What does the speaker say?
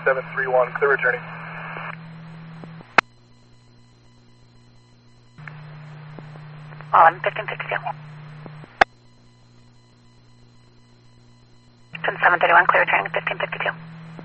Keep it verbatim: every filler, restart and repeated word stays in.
seven three one, clear returning. On fifteen fifty-two. seven thirty-one, clear returning to fifteen fifty-two.